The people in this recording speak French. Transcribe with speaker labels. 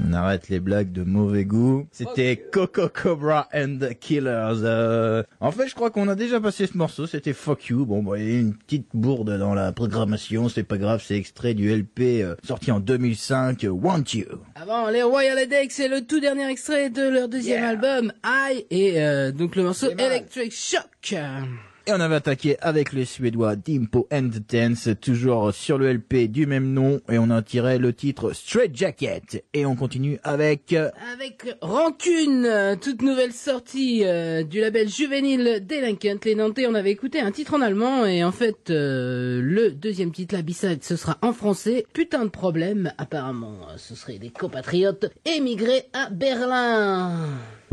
Speaker 1: On arrête les blagues de mauvais goût. C'était Coco Cobra and the Killers. En fait, je crois qu'on a déjà passé ce morceau. C'était Fuck You. Bon, il y a eu une petite bourde dans la programmation. C'est pas grave, c'est extrait du LP sorti en 2005, Want You.
Speaker 2: Avant, les Royal Headaches, c'est le tout dernier extrait de leur deuxième album, I, et donc le morceau Electric Shock.
Speaker 1: Et on avait attaqué avec les Suédois Dimpo and the Dance, toujours sur le LP du même nom, et on a tiré le titre Straight Jacket. Et on continue avec
Speaker 2: Rancune, toute nouvelle sortie du label Juvenile Delinquent. Les Nantais, on avait écouté un titre en allemand, et en fait, le deuxième titre, la B-side, ce sera en français. Putain de problème, apparemment, ce serait des compatriotes émigrés à Berlin.